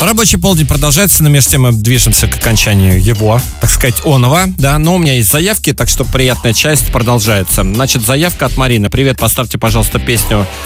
Рабочий полдень продолжается, но между тем мы движемся к окончанию его, так сказать, оного, да, но у меня есть заявки, так что приятная часть продолжается. Значит, заявка от Марины. Привет, поставьте, пожалуйста, песню